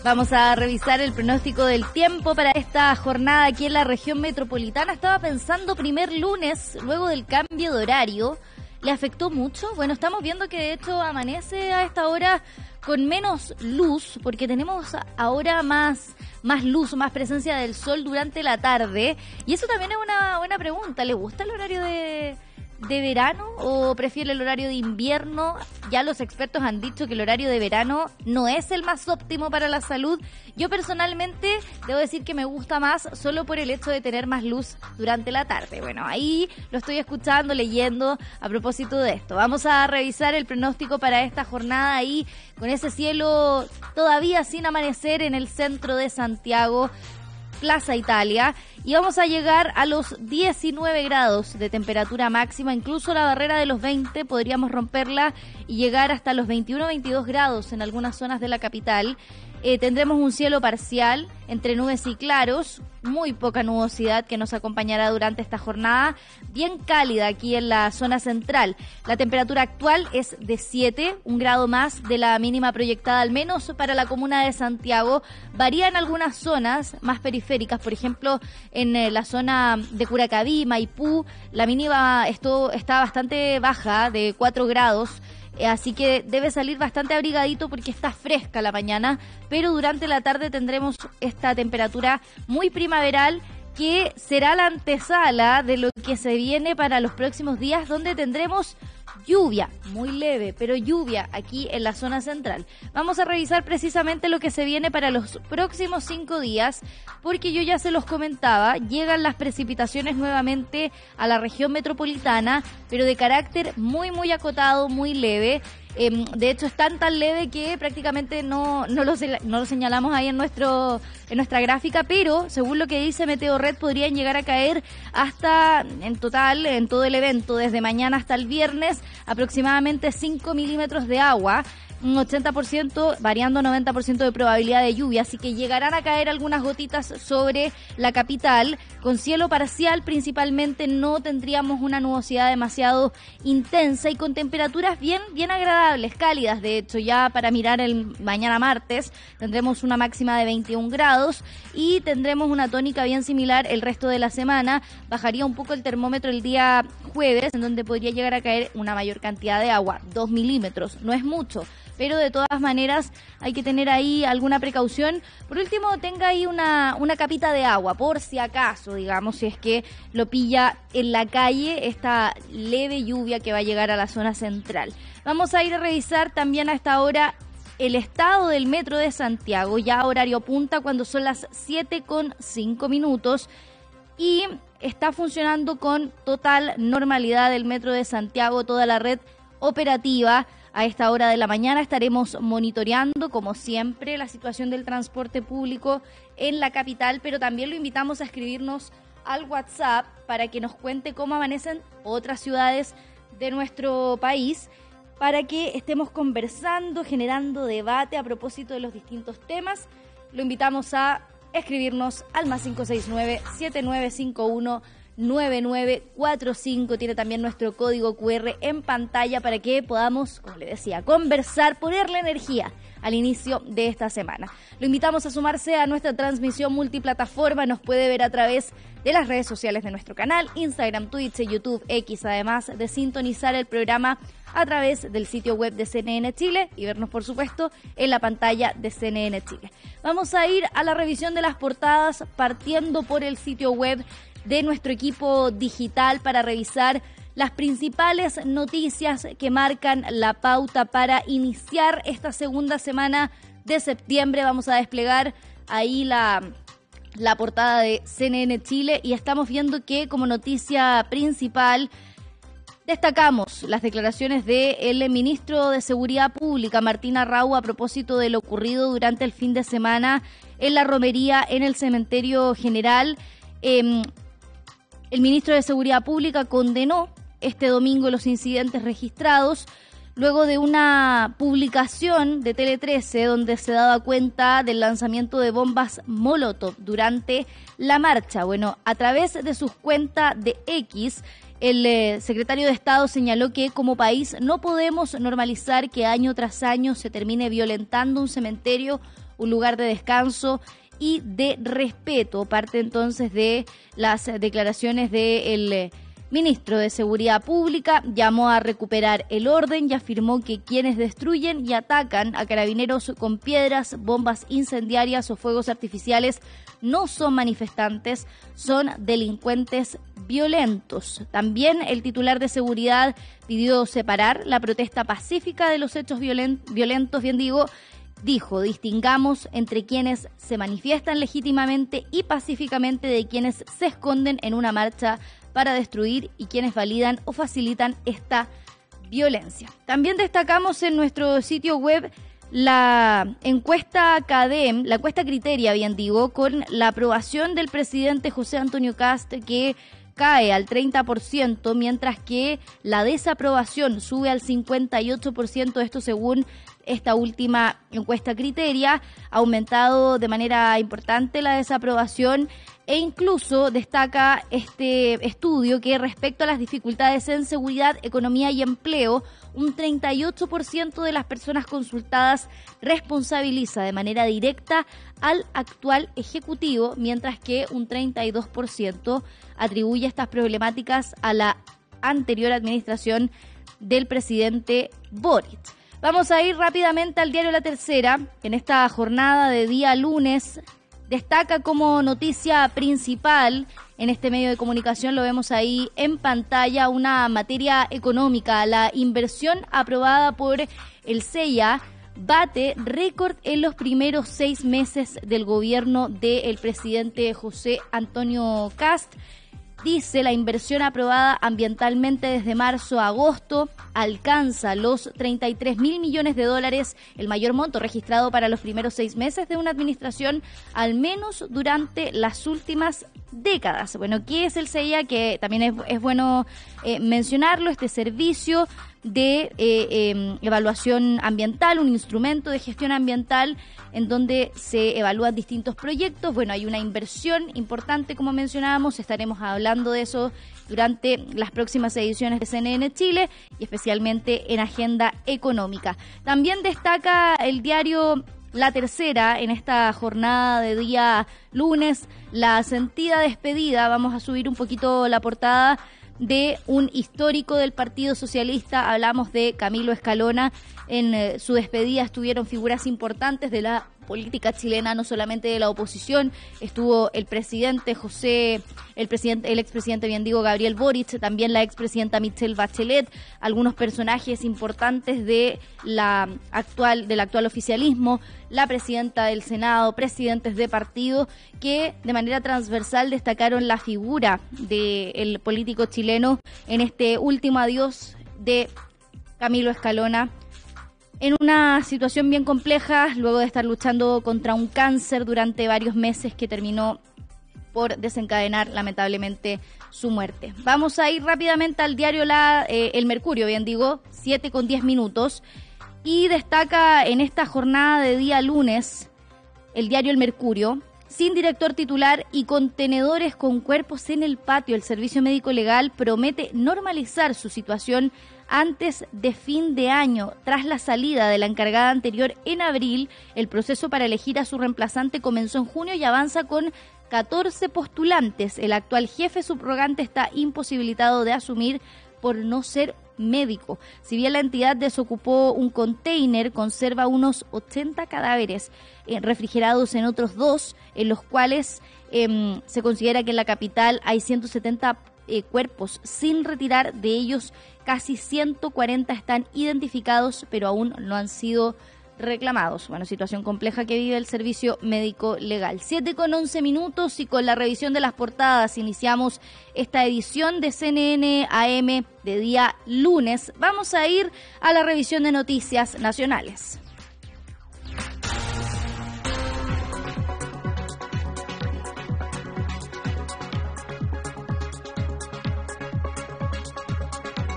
Vamos a revisar el pronóstico del tiempo para esta jornada aquí en la región metropolitana. Estaba pensando, primer lunes, luego del cambio de horario, ¿le afectó mucho? Bueno, estamos viendo que de hecho amanece a esta hora con menos luz, porque tenemos ahora más luz, más presencia del sol durante la tarde. Y eso también es una buena pregunta. ¿Le gusta el horario de verano o prefiere el horario de invierno? Ya los expertos han dicho que el horario de verano no es el más óptimo para la salud. Yo personalmente debo decir que me gusta más solo por el hecho de tener más luz durante la tarde. Bueno, ahí lo estoy escuchando, leyendo a propósito de esto. Vamos a revisar el pronóstico para esta jornada ahí con ese cielo todavía sin amanecer en el centro de Santiago, Plaza Italia, y vamos a llegar a los 19 grados de temperatura máxima, incluso la barrera de los 20 podríamos romperla y llegar hasta los 21-22 grados en algunas zonas de la capital. Tendremos un cielo parcial entre nubes y claros, muy poca nubosidad que nos acompañará durante esta jornada, bien cálida aquí en la zona central. La temperatura actual es de 7, un grado más de la mínima proyectada, al menos para la comuna de Santiago. Varía en algunas zonas más periféricas, por ejemplo, en la zona de Curacaví, Maipú, la mínima está bastante baja, de 4 grados. Así que debe salir bastante abrigadito porque está fresca la mañana, pero durante la tarde tendremos esta temperatura muy primaveral que será la antesala de lo que se viene para los próximos días, donde tendremos lluvia, muy leve, pero lluvia aquí en la zona central. Vamos a revisar precisamente lo que se viene para los próximos 5 días, porque yo ya se los comentaba, llegan las precipitaciones nuevamente a la región metropolitana, pero de carácter muy acotado, muy leve. De hecho es tan leve que prácticamente no lo señalamos ahí en nuestra gráfica, pero según lo que dice Meteorred podrían llegar a caer hasta, en total, en todo el evento, desde mañana hasta el viernes, aproximadamente 5 milímetros de agua, un 80%, variando 90% de probabilidad de lluvia, así que llegarán a caer algunas gotitas sobre la capital, con cielo parcial principalmente. No tendríamos una nubosidad demasiado intensa y con temperaturas bien agradables, cálidas. De hecho, ya para mirar el mañana martes tendremos una máxima de 21 grados y tendremos una tónica bien similar el resto de la semana. Bajaría un poco el termómetro el día jueves, en donde podría llegar a caer una mayor cantidad de agua, 2 milímetros, no es mucho, pero de todas maneras hay que tener ahí alguna precaución. Por último, tenga ahí una capita de agua, por si acaso, digamos, si es que lo pilla en la calle, esta leve lluvia que va a llegar a la zona central. Vamos a ir a revisar también a esta hora el estado del metro de Santiago, ya horario punta, cuando son las 7:05, y está funcionando con total normalidad el metro de Santiago, toda la red operativa. A esta hora de la mañana estaremos monitoreando, como siempre, la situación del transporte público en la capital, pero también lo invitamos a escribirnos al WhatsApp para que nos cuente cómo amanecen otras ciudades de nuestro país, para que estemos conversando, generando debate a propósito de los distintos temas. Lo invitamos a escribirnos al +569-7951-9945. Tiene también nuestro código QR en pantalla para que podamos, como le decía, conversar, ponerle energía al inicio de esta semana. Lo invitamos a sumarse a nuestra transmisión multiplataforma. Nos puede ver a través de las redes sociales de nuestro canal, Instagram, Twitch, YouTube, X, además de sintonizar el programa a través del sitio web de CNN Chile y vernos, por supuesto, en la pantalla de CNN Chile. Vamos a ir a la revisión de las portadas, partiendo por el sitio web de nuestro equipo digital para revisar las principales noticias que marcan la pauta para iniciar esta segunda semana de septiembre. Vamos a desplegar ahí la portada de CNN Chile y estamos viendo que como noticia principal destacamos las declaraciones del ministro de Seguridad Pública, Martín Arrau, a propósito de lo ocurrido durante el fin de semana en la romería en el Cementerio General. El ministro de Seguridad Pública condenó este domingo los incidentes registrados luego de una publicación de Tele 13 donde se daba cuenta del lanzamiento de bombas Molotov durante la marcha. Bueno, a través de sus cuentas de X, el secretario de Estado señaló que como país no podemos normalizar que año tras año se termine violentando un cementerio un lugar de descanso y de respeto. Parte entonces de las declaraciones del ministro de Seguridad Pública. Llamó a recuperar el orden y afirmó que quienes destruyen y atacan a carabineros con piedras, bombas incendiarias o fuegos artificiales no son manifestantes, son delincuentes violentos. También el titular de Seguridad pidió separar la protesta pacífica de los hechos violentos, dijo, distingamos entre quienes se manifiestan legítimamente y pacíficamente de quienes se esconden en una marcha para destruir y quienes validan o facilitan esta violencia. También destacamos en nuestro sitio web la encuesta CADEM, la encuesta Criteria, con la aprobación del presidente José Antonio Kast, que cae al 30%, mientras que la desaprobación sube al 58%, esto según esta última encuesta Criteria. Ha aumentado de manera importante la desaprobación e incluso destaca este estudio que respecto a las dificultades en seguridad, economía y empleo, un 38% de las personas consultadas responsabiliza de manera directa al actual Ejecutivo, mientras que un 32% atribuye estas problemáticas a la anterior administración del presidente Boric. Vamos a ir rápidamente al diario La Tercera. En esta jornada de día lunes destaca como noticia principal en este medio de comunicación, lo vemos ahí en pantalla, una materia económica. La inversión aprobada por el CEIA bate récord en los primeros 6 meses del gobierno del presidente José Antonio Kast. Dice, la inversión aprobada ambientalmente desde marzo a agosto alcanza los 33.000 millones de dólares, el mayor monto registrado para los primeros 6 meses de una administración, al menos durante las últimas décadas. Bueno, ¿qué es el CEIA? Que también es bueno mencionarlo, este servicio de evaluación ambiental, un instrumento de gestión ambiental en donde se evalúan distintos proyectos. Bueno, hay una inversión importante, como mencionábamos, estaremos hablando de eso durante las próximas ediciones de CNN Chile y especialmente en Agenda Económica. También destaca el diario La Tercera en esta jornada de día lunes, la sentida despedida. Vamos a subir un poquito la portada de un histórico del Partido Socialista. Hablamos de Camilo Escalona. En su despedida estuvieron figuras importantes de la política chilena, no solamente de la oposición. Estuvo el presidente el expresidente Gabriel Boric, también la expresidenta Michelle Bachelet, algunos personajes importantes del actual oficialismo, la presidenta del Senado, presidentes de partido, que de manera transversal destacaron la figura del político chileno en este último adiós de Camilo Escalona, en una situación bien compleja, luego de estar luchando contra un cáncer durante varios meses que terminó por desencadenar lamentablemente su muerte. Vamos a ir rápidamente al diario El Mercurio, 7:10, y destaca en esta jornada de día lunes el diario El Mercurio: sin director titular y contenedores con cuerpos en el patio, el Servicio Médico Legal promete normalizar su situación antes de fin de año. Tras la salida de la encargada anterior en abril, el proceso para elegir a su reemplazante comenzó en junio y avanza con 14 postulantes. El actual jefe subrogante está imposibilitado de asumir por no ser médico. Si bien la entidad desocupó un container, conserva unos 80 cadáveres refrigerados en otros 2, en los cuales se considera que en la capital hay 170 cuerpos sin retirar. De ellos, casi 140 están identificados, pero aún no han sido reclamados. Bueno, situación compleja que vive el Servicio Médico Legal. 7:11 y con la revisión de las portadas iniciamos esta edición de CNN AM de día lunes. Vamos a ir a la revisión de noticias nacionales.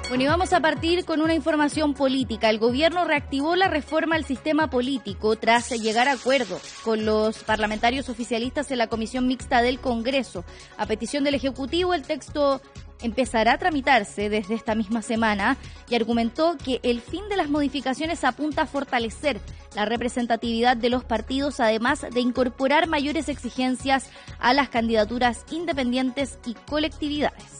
Bueno, y vamos a partir con una información política. El gobierno reactivó la reforma al sistema político tras llegar a acuerdo con los parlamentarios oficialistas en la Comisión Mixta del Congreso. A petición del Ejecutivo, el texto empezará a tramitarse desde esta misma semana y argumentó que el fin de las modificaciones apunta a fortalecer la representatividad de los partidos, además de incorporar mayores exigencias a las candidaturas independientes y colectividades.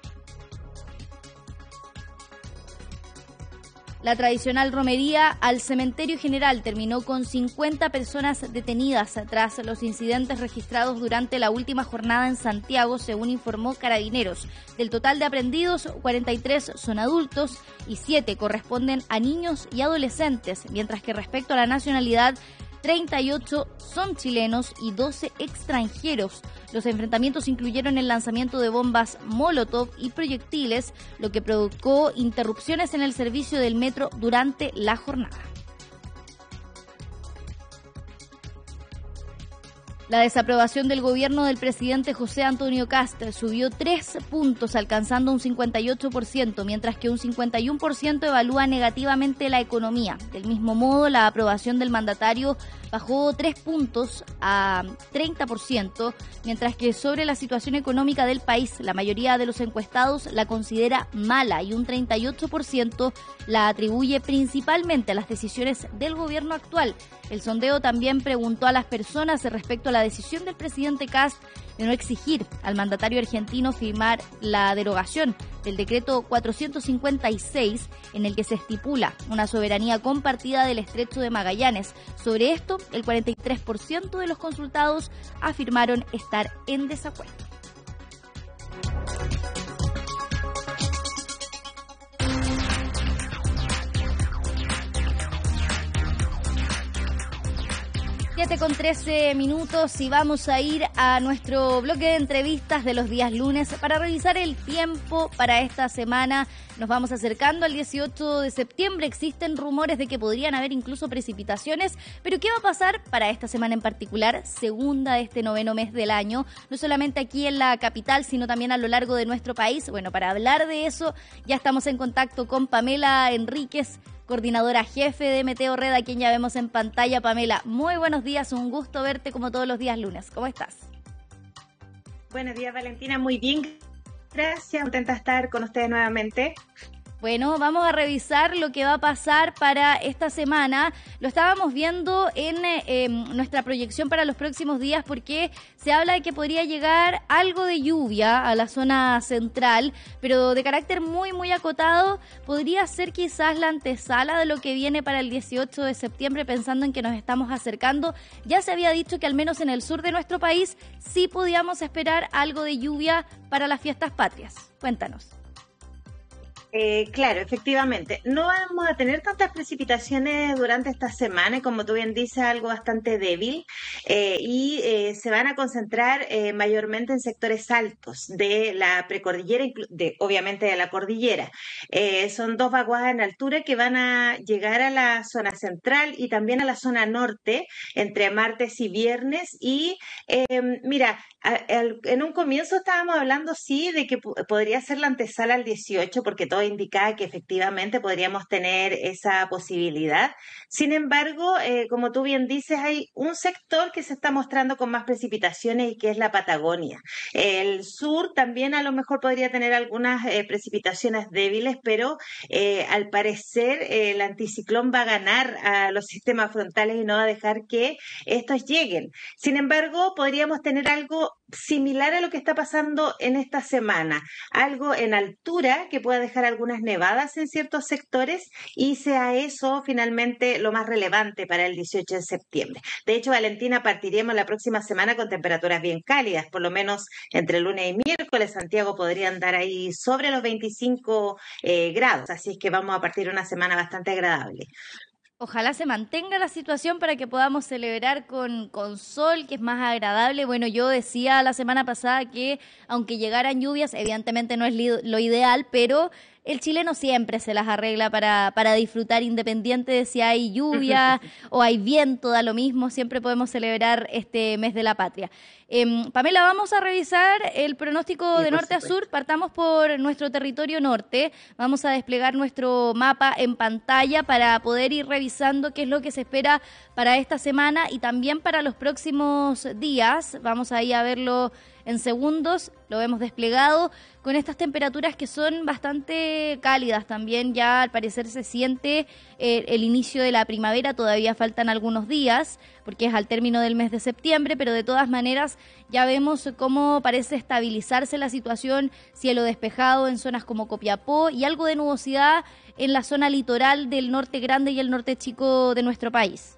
La tradicional romería al Cementerio General terminó con 50 personas detenidas tras los incidentes registrados durante la última jornada en Santiago, según informó Carabineros. Del total de aprehendidos, 43 son adultos y 7 corresponden a niños y adolescentes, mientras que respecto a la nacionalidad, 38 son chilenos y 12 extranjeros. Los enfrentamientos incluyeron el lanzamiento de bombas Molotov y proyectiles, lo que provocó interrupciones en el servicio del metro durante la jornada. La desaprobación del gobierno del presidente José Antonio Kast subió 3 puntos, alcanzando un 58%, mientras que un 51% evalúa negativamente la economía. Del mismo modo, la aprobación del mandatario bajó 3 puntos a 30%, mientras que sobre la situación económica del país, la mayoría de los encuestados la considera mala y un 38% la atribuye principalmente a las decisiones del gobierno actual. El sondeo también preguntó a las personas respecto a la decisión del presidente Kast de no exigir al mandatario argentino firmar la derogación del decreto 456 en el que se estipula una soberanía compartida del Estrecho de Magallanes. Sobre esto, el 43% de los consultados afirmaron estar en desacuerdo. Con 13 minutos y vamos a ir a nuestro bloque de entrevistas de los días lunes para revisar el tiempo para esta semana. Nos vamos acercando al 18 de septiembre. Existen rumores de que podrían haber incluso precipitaciones, pero ¿qué va a pasar para esta semana en particular, segunda de este noveno mes del año? No solamente aquí en la capital, sino también a lo largo de nuestro país. Bueno, para hablar de eso ya estamos en contacto con Pamela Enríquez, coordinadora jefe de Meteo Red, a quien ya vemos en pantalla. Pamela, muy buenos días, un gusto verte como todos los días lunes. ¿Cómo estás? Buenos días, Valentina, muy bien, gracias, contenta de estar con ustedes nuevamente. Bueno, vamos a revisar lo que va a pasar para esta semana. Lo estábamos viendo en nuestra proyección para los próximos días porque se habla de que podría llegar algo de lluvia a la zona central, pero de carácter muy, muy acotado. Podría ser quizás la antesala de lo que viene para el 18 de septiembre, pensando en que nos estamos acercando. Ya se había dicho que al menos en el sur de nuestro país sí podíamos esperar algo de lluvia para las fiestas patrias. Cuéntanos. Claro, efectivamente. No vamos a tener tantas precipitaciones durante esta semana, como tú bien dices, algo bastante débil, y se van a concentrar mayormente en sectores altos de la precordillera, obviamente de la cordillera. Son dos vaguadas en altura que van a llegar a la zona central y también a la zona norte entre martes y viernes. Y mira, en un comienzo estábamos hablando, sí, de que podría ser la antesala al 18, porque todo indicaba que efectivamente podríamos tener esa posibilidad. Sin embargo, como tú bien dices, hay un sector que se está mostrando con más precipitaciones y que es la Patagonia. El sur también a lo mejor podría tener algunas precipitaciones débiles, pero al parecer el anticiclón va a ganar a los sistemas frontales y no va a dejar que estos lleguen. Sin embargo, podríamos tener algo similar a lo que está pasando en esta semana, algo en altura que pueda dejar algunas nevadas en ciertos sectores y sea eso finalmente lo más relevante para el 18 de septiembre. De hecho, Valentina, partiremos la próxima semana con temperaturas bien cálidas, por lo menos entre lunes y miércoles. Santiago podría andar ahí sobre los 25 grados, así es que vamos a partir una semana bastante agradable. Ojalá se mantenga la situación para que podamos celebrar con sol, que es más agradable. Bueno, yo decía la semana pasada que aunque llegaran lluvias, evidentemente no es lo ideal, pero el chileno siempre se las arregla para disfrutar, independiente de si hay lluvia o hay viento, da lo mismo, siempre podemos celebrar este mes de la patria. Pamela, vamos a revisar el pronóstico de norte a sur. Partamos por nuestro territorio norte. Vamos a desplegar nuestro mapa en pantalla para poder ir revisando qué es lo que se espera para esta semana y también para los próximos días. Vamos ahí a verlo en segundos, lo vemos desplegado con estas temperaturas que son bastante cálidas también. Ya al parecer se siente el inicio de la primavera, todavía faltan algunos días porque es al término del mes de septiembre, pero de todas maneras ya vemos cómo parece estabilizarse la situación, cielo despejado en zonas como Copiapó y algo de nubosidad en la zona litoral del norte grande y el norte chico de nuestro país.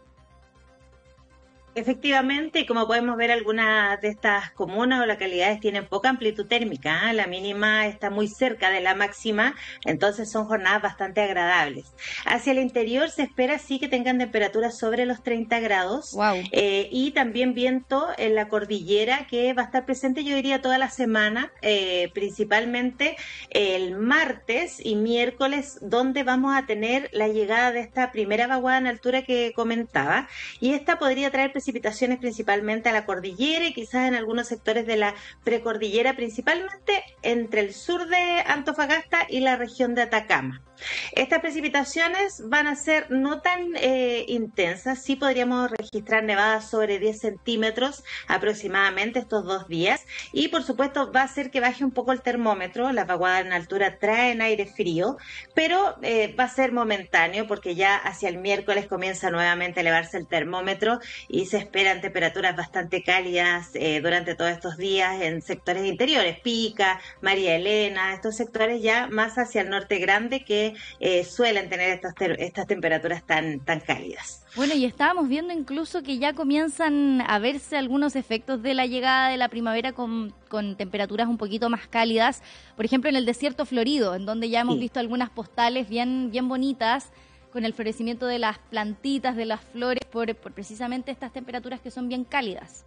Efectivamente, como podemos ver, algunas de estas comunas o localidades tienen poca amplitud térmica, ¿eh? La mínima está muy cerca de la máxima, entonces son jornadas bastante agradables. Hacia el interior se espera sí que tengan temperaturas sobre los 30 grados. Wow. Y también viento en la cordillera que va a estar presente, yo diría, toda la semana, principalmente el martes y miércoles, donde vamos a tener la llegada de esta primera vaguada en altura que comentaba, y esta podría traer precipitaciones principalmente a la cordillera y quizás en algunos sectores de la precordillera, principalmente entre el sur de Antofagasta y la región de Atacama. Estas precipitaciones van a ser no tan intensas, sí podríamos registrar nevadas sobre 10 centímetros aproximadamente estos 2 días, y por supuesto va a hacer que baje un poco el termómetro. Las vaguadas en altura traen aire frío, pero va a ser momentáneo porque ya hacia el miércoles comienza nuevamente a elevarse el termómetro y se esperan temperaturas bastante cálidas durante todos estos días en sectores interiores, Pica, María Elena, estos sectores ya más hacia el norte grande que suelen tener estas temperaturas tan cálidas. Bueno, y estábamos viendo incluso que ya comienzan a verse algunos efectos de la llegada de la primavera con temperaturas un poquito más cálidas, por ejemplo en el desierto florido, en donde ya hemos visto algunas postales bien bonitas, con el florecimiento de las plantitas, de las flores, por precisamente estas temperaturas que son bien cálidas.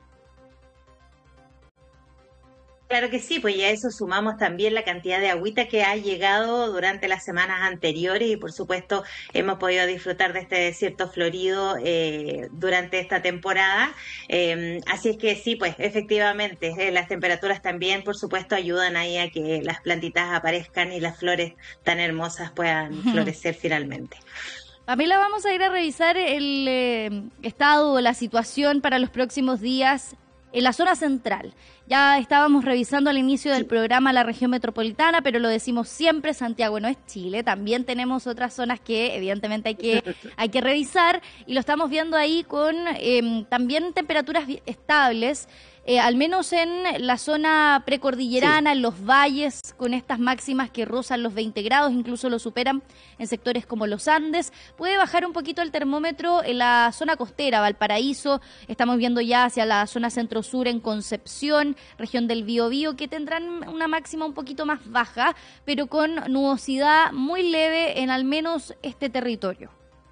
Claro que sí, pues ya a eso sumamos también la cantidad de agüita que ha llegado durante las semanas anteriores y por supuesto hemos podido disfrutar de este desierto florido durante esta temporada. Así es que sí, pues efectivamente las temperaturas también por supuesto ayudan ahí a que las plantitas aparezcan y las flores tan hermosas puedan florecer finalmente. Pamela, vamos a ir a revisar el estado, la situación para los próximos días en la zona central. Ya estábamos revisando al inicio del programa la región metropolitana, pero lo decimos siempre, Santiago no es Chile. También tenemos otras zonas que evidentemente hay que revisar y lo estamos viendo ahí con también temperaturas estables, al menos en la zona precordillerana, en los valles, con estas máximas que rozan los 20 grados, incluso lo superan en sectores como los Andes. Puede bajar un poquito el termómetro en la zona costera, Valparaíso, estamos viendo ya hacia la zona centro-sur en Concepción, región del Biobío, que tendrán una máxima un poquito más baja, pero con nubosidad muy leve en al menos este territorio.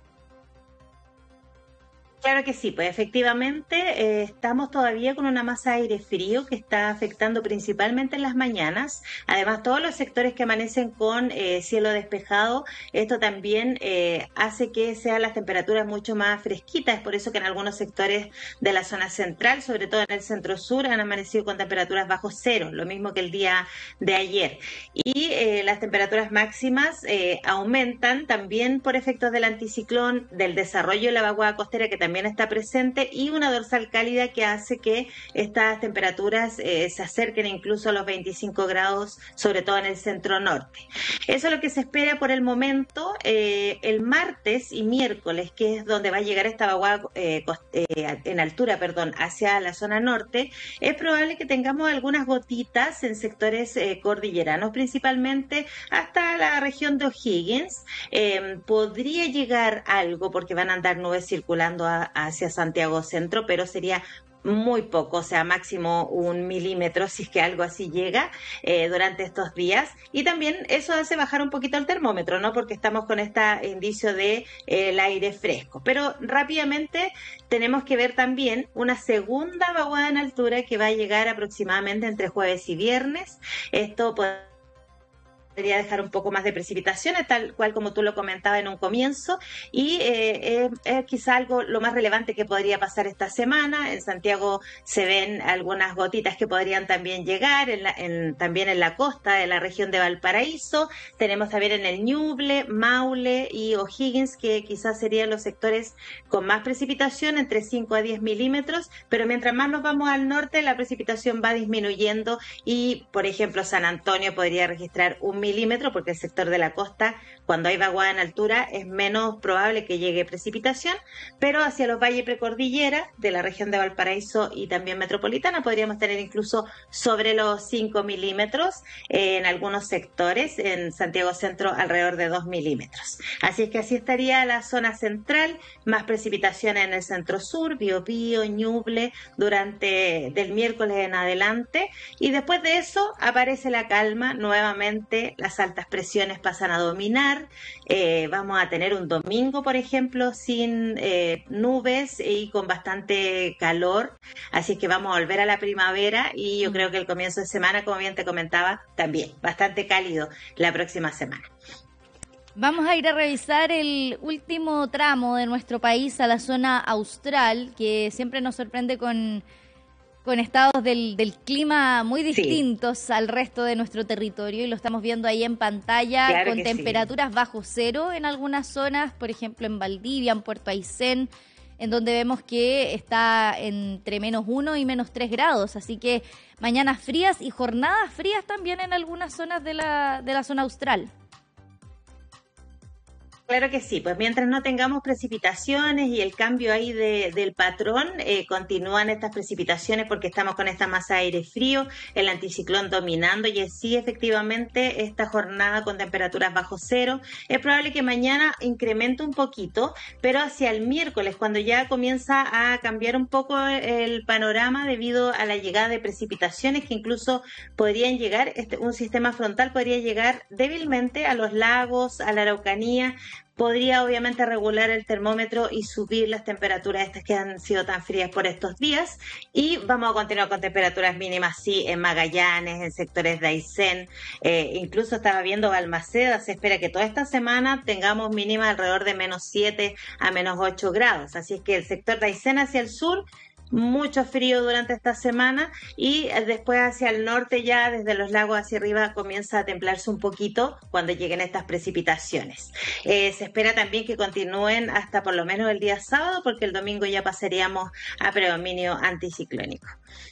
Claro que sí, pues efectivamente estamos todavía con una masa de aire frío que está afectando principalmente en las mañanas. Además, todos los sectores que amanecen con cielo despejado, esto también hace que sean las temperaturas mucho más fresquitas. Es por eso que en algunos sectores de la zona central, sobre todo en el centro sur, han amanecido con temperaturas bajo cero, lo mismo que el día de ayer. Y las temperaturas máximas aumentan también por efectos del anticiclón, del desarrollo de la vaguada costera que también está presente y una dorsal cálida que hace que estas temperaturas se acerquen incluso a los 25 grados, sobre todo en el centro norte. Eso es lo que se espera por el momento. El martes y miércoles, que es donde va a llegar esta vaguada en altura, hacia la zona norte, es probable que tengamos algunas gotitas en sectores cordilleranos, principalmente hasta la región de O'Higgins. Podría llegar algo porque van a andar nubes circulando hacia Santiago Centro, pero sería muy poco, o sea, máximo 1 milímetro, si es que algo así llega durante estos días. Y también eso hace bajar un poquito el termómetro, ¿no? Porque estamos con este indicio de el aire fresco. Pero rápidamente tenemos que ver también una segunda vaguada en altura que va a llegar aproximadamente entre jueves y viernes. Esto puede podría dejar un poco más de precipitaciones, tal cual como tú lo comentabas en un comienzo, y es quizá algo lo más relevante que podría pasar esta semana. En Santiago se ven algunas gotitas que podrían también llegar, también en la costa de la región de Valparaíso. Tenemos también en el Ñuble, Maule y O'Higgins, que quizás serían los sectores con más precipitación, entre 5 a 10 milímetros, pero mientras más nos vamos al norte, la precipitación va disminuyendo y, por ejemplo, San Antonio podría registrar 1 milímetro, porque el sector de la costa, cuando hay vaguada en altura, es menos probable que llegue precipitación, pero hacia los valles precordillera de la región de Valparaíso y también metropolitana podríamos tener incluso sobre los 5 milímetros en algunos sectores, en Santiago Centro alrededor de 2 milímetros. Así es que así estaría la zona central, más precipitaciones en el centro sur, Biobío, Ñuble, durante del miércoles en adelante, y después de eso aparece la calma nuevamente. Las altas presiones pasan a dominar. Vamos a tener un domingo, por ejemplo, sin nubes y con bastante calor, así que vamos a volver a la primavera, y yo creo que el comienzo de semana, como bien te comentaba, también bastante cálido la próxima semana. Vamos a ir a revisar el último tramo de nuestro país, a la zona austral, que siempre nos sorprende con estados del clima muy distintos al resto de nuestro territorio, y lo estamos viendo ahí en pantalla, claro, con temperaturas bajo cero en algunas zonas, por ejemplo en Valdivia, en Puerto Aysén, en donde vemos que está entre -1 y -3 grados, así que mañanas frías y jornadas frías también en algunas zonas de la zona austral. Claro que sí, pues mientras no tengamos precipitaciones y el cambio ahí del patrón, continúan estas precipitaciones porque estamos con esta masa de aire frío, el anticiclón dominando, y sí, efectivamente, esta jornada con temperaturas bajo cero. Es probable que mañana incremente un poquito, pero hacia el miércoles, cuando ya comienza a cambiar un poco el panorama debido a la llegada de precipitaciones que incluso podrían llegar, un sistema frontal podría llegar débilmente a los lagos, a la Araucanía. Podría obviamente regular el termómetro y subir las temperaturas estas que han sido tan frías por estos días, y vamos a continuar con temperaturas mínimas sí en Magallanes, en sectores de Aysén, incluso estaba viendo Balmaceda, se espera que toda esta semana tengamos mínimas alrededor de -7 a -8 grados, así es que el sector de Aysén hacia el sur, mucho frío durante esta semana, y después hacia el norte, ya desde los lagos hacia arriba, comienza a templarse un poquito cuando lleguen estas precipitaciones. Se espera también que continúen hasta por lo menos el día sábado, porque el domingo ya pasaríamos a predominio anticiclónico.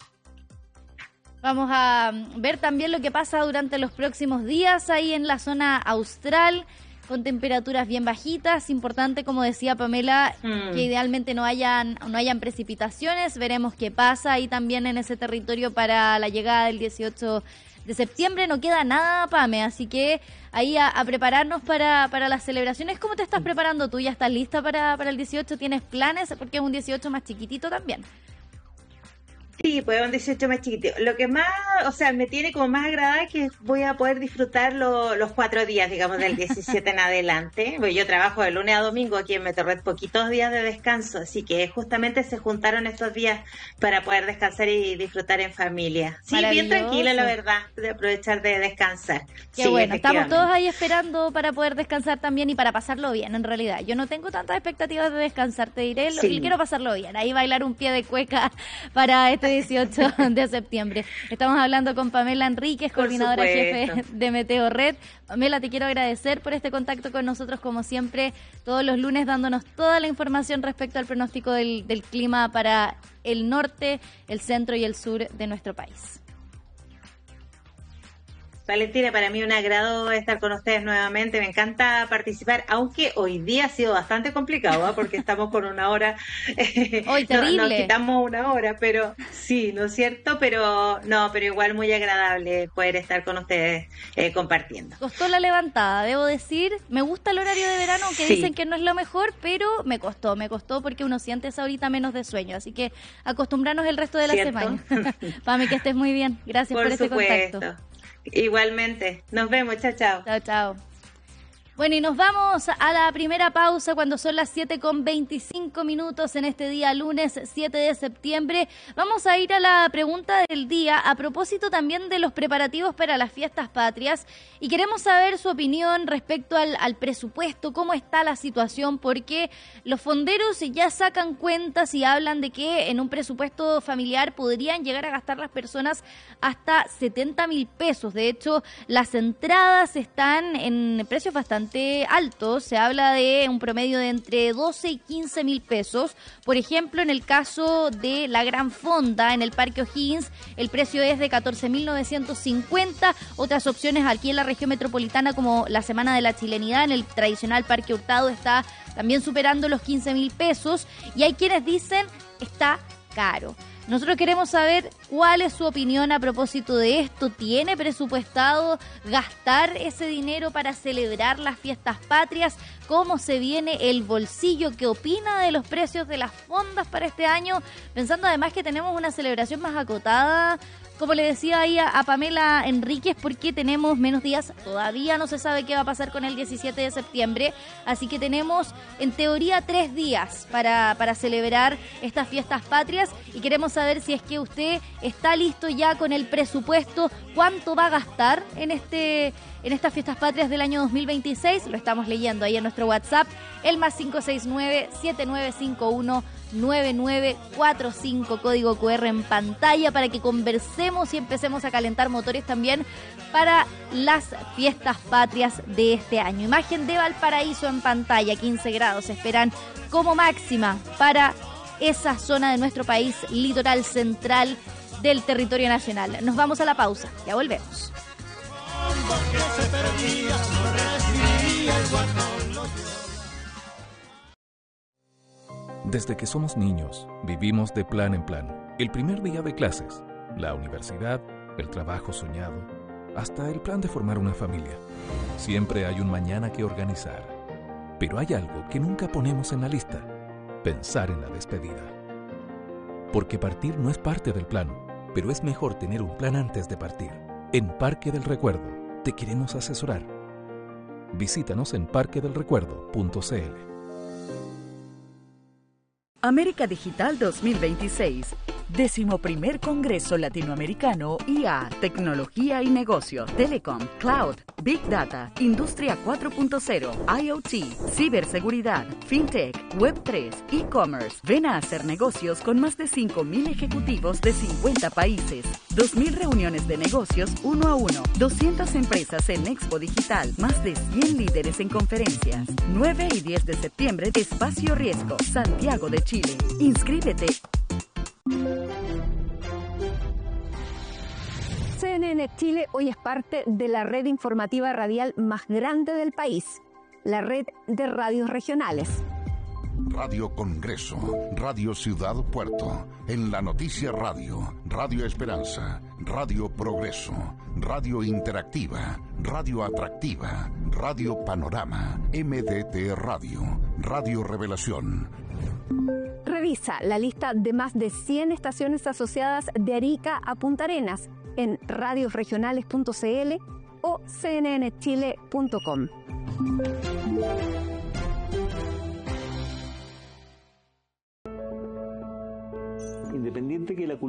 Vamos a ver también lo que pasa durante los próximos días ahí en la zona austral, con temperaturas bien bajitas. Importante, como decía Pamela, que idealmente no hayan precipitaciones. Veremos qué pasa ahí también en ese territorio para la llegada del 18 de septiembre. No queda nada, Pame, así que ahí a prepararnos para las celebraciones. ¿Cómo te estás preparando tú? ¿Ya estás lista para el 18? ¿Tienes planes? Porque es un 18 más chiquitito también. Sí, pues un 18 más chiquitito. Lo que más, o sea, me tiene como más agradable es que voy a poder disfrutar los 4 días, digamos, del 17 en adelante. Pues yo trabajo de lunes a domingo aquí en Metrored, poquitos días de descanso, así que justamente se juntaron estos días para poder descansar y disfrutar en familia. Sí, bien tranquila, la verdad, de aprovechar de descansar. Qué bueno, estamos todos ahí esperando para poder descansar también y para pasarlo bien, en realidad. Yo no tengo tantas expectativas de descansar, te diré, quiero pasarlo bien. Ahí bailar un pie de cueca para este 18 de septiembre. Estamos hablando con Pamela Enríquez, coordinadora jefe de Meteorred. Pamela, te quiero agradecer por este contacto con nosotros, como siempre, todos los lunes dándonos toda la información respecto al pronóstico del clima para el norte, el centro y el sur de nuestro país. Valentina, para mí un agrado estar con ustedes nuevamente, me encanta participar, aunque hoy día ha sido bastante complicado, ¿eh? Porque estamos con una hora, hoy terrible. Nos quitamos una hora, pero sí, ¿no es cierto? Pero igual muy agradable poder estar con ustedes compartiendo. Costó la levantada, debo decir, me gusta el horario de verano, que dicen que no es lo mejor, pero me costó porque uno siente esa horita menos de sueño, así que acostumbrarnos el resto de la semana. Pami, que estés muy bien, gracias por este contacto. Igualmente. Nos vemos. Chao, chao. Chao, chao. Bueno, y nos vamos a la primera pausa cuando son las 7:25 en este día lunes 7 de septiembre. Vamos a ir a la pregunta del día a propósito también de los preparativos para las fiestas patrias y queremos saber su opinión respecto al presupuesto, cómo está la situación, porque los fonderos ya sacan cuentas y hablan de que en un presupuesto familiar podrían llegar a gastar las personas hasta 70.000 pesos. De hecho, las entradas están en precios bastante altos, se habla de un promedio de entre 12 y 15.000 pesos. Por ejemplo, en el caso de la Gran Fonda en el Parque O'Higgins, el precio es de 14.950. Otras opciones aquí en la región metropolitana, como la Semana de la Chilenidad en el tradicional Parque Hurtado, está también superando los 15.000 pesos. Y hay quienes dicen está caro. Nosotros queremos saber cuál es su opinión a propósito de esto. ¿Tiene presupuestado gastar ese dinero para celebrar las fiestas patrias? ¿Cómo se viene el bolsillo? ¿Qué opina de los precios de las fondas para este año? Pensando además que tenemos una celebración más acotada, como le decía ahí a Pamela Enríquez, porque tenemos menos días, todavía no se sabe qué va a pasar con el 17 de septiembre, así que tenemos en teoría 3 días para celebrar estas fiestas patrias y queremos saber si es que usted está listo ya con el presupuesto, cuánto va a gastar en estas fiestas patrias del año 2026, lo estamos leyendo ahí en nuestro WhatsApp, el +569 7951 9945, código QR en pantalla para que conversemos y empecemos a calentar motores también para las fiestas patrias de este año. Imagen de Valparaíso en pantalla, 15 grados esperan como máxima para esa zona de nuestro país, litoral central del territorio nacional. Nos vamos a la pausa, ya volvemos. Desde que somos niños, vivimos de plan en plan. El primer día de clases, la universidad, el trabajo soñado, hasta el plan de formar una familia. Siempre hay un mañana que organizar. Pero hay algo que nunca ponemos en la lista: pensar en la despedida. Porque partir no es parte del plan, pero es mejor tener un plan antes de partir. En Parque del Recuerdo te queremos asesorar. Visítanos en parquedelrecuerdo.cl. América Digital 2026, 11º Congreso Latinoamericano IA, Tecnología y Negocio, Telecom, Cloud, Big Data, Industria 4.0, IoT, Ciberseguridad, FinTech, Web3, E-Commerce. Ven a hacer negocios con más de 5.000 ejecutivos de 50 países, 2.000 reuniones de negocios 1 a 1, 200 empresas en Expo Digital, más de 100 líderes en conferencias. 9 y 10 de septiembre, Espacio Riesgo, Santiago de Chile. Inscríbete. CNN Chile hoy es parte de la red informativa radial más grande del país, la red de radios regionales. Radio Congreso, Radio Ciudad Puerto, En la Noticia Radio, Radio Esperanza, Radio Progreso, Radio Interactiva, Radio Atractiva, Radio Panorama, MDT Radio, Radio Revelación. Revisa la lista de más de 100 estaciones asociadas de Arica a Punta Arenas en radiosregionales.cl o cnnchile.com. Independiente que la